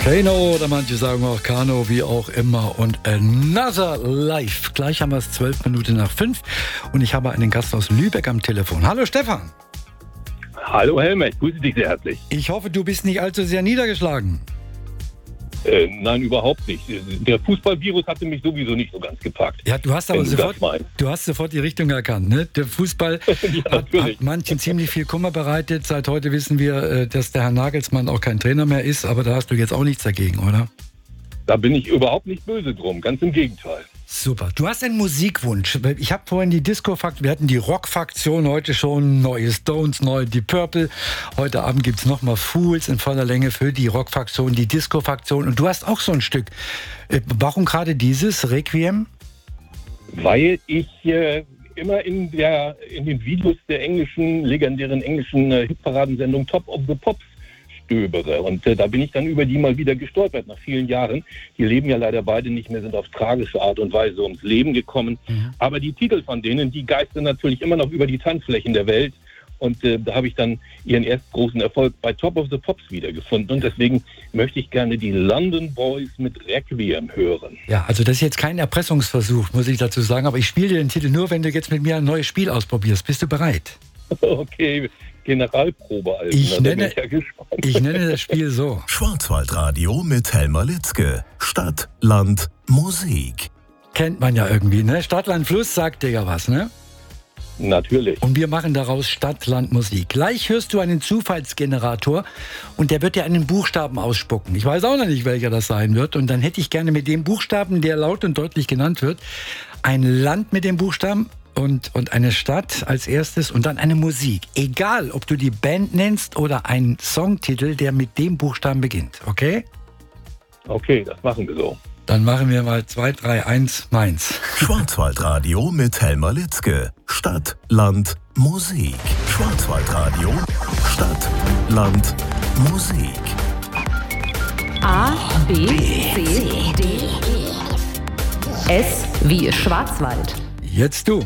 Kano oder manche sagen auch Kano, wie auch immer. Und Another Life. Gleich haben wir es 12 Minuten nach 5 und ich habe einen Gast aus Lübeck am Telefon. Hallo Stefan. Hallo Helmer, ich grüße dich sehr herzlich. Ich hoffe, du bist nicht allzu sehr niedergeschlagen. Nein, überhaupt nicht. Der Fußballvirus hatte mich sowieso nicht so ganz gepackt. Ja, du hast aber sofort die Richtung erkannt. Ne? Der Fußball ja, hat manchen ziemlich viel Kummer bereitet. Seit heute wissen wir, dass der Herr Nagelsmann auch kein Trainer mehr ist. Aber da hast du jetzt auch nichts dagegen, oder? Da bin ich überhaupt nicht böse drum. Ganz im Gegenteil. Super. Du hast einen Musikwunsch. Ich habe vorhin die Disco-Fraktion, wir hatten die Rock-Fraktion heute schon, neue Stones, neue Deep Purple. Heute Abend gibt es nochmal Fools in voller Länge für die Rock-Fraktion, die Disco-Fraktion. Und du hast auch so ein Stück. Warum gerade dieses Requiem? Weil ich immer in den Videos der legendären englischen Hitparadensendung Top of the Pops stöbere. Und da bin ich dann über die mal wieder gestolpert nach vielen Jahren. Die leben ja leider beide nicht mehr, sind auf tragische Art und Weise ums Leben gekommen. Mhm. Aber die Titel von denen, die geistern natürlich immer noch über die Tanzflächen der Welt. Und da habe ich dann ihren ersten großen Erfolg bei Top of the Pops wiedergefunden. Und deswegen möchte ich gerne die London Boys mit Requiem hören. Ja, also das ist jetzt kein Erpressungsversuch, muss ich dazu sagen. Aber ich spiele dir den Titel nur, wenn du jetzt mit mir ein neues Spiel ausprobierst. Bist du bereit? Okay, Generalprobe. Also. Ich nenne das Spiel so. Schwarzwaldradio mit Helmer Litzke. Stadt, Land, Musik. Kennt man ja irgendwie, ne? Stadt, Land, Fluss sagt dir ja was, ne? Natürlich. Und wir machen daraus Stadt, Land, Musik. Gleich hörst du einen Zufallsgenerator und der wird dir einen Buchstaben ausspucken. Ich weiß auch noch nicht, welcher das sein wird. Und dann hätte ich gerne mit dem Buchstaben, der laut und deutlich genannt wird, ein Land mit dem Buchstaben und eine Stadt als erstes und dann eine Musik. Egal, ob du die Band nennst oder einen Songtitel, der mit dem Buchstaben beginnt. Okay? Okay, das machen wir so. Dann machen wir mal 2, 3, 1, Mainz. Schwarzwaldradio mit Helmer Litzke. Stadt, Land, Musik. Schwarzwaldradio. Stadt, Land, Musik. A, B, C, D, E. S wie Schwarzwald. Jetzt du.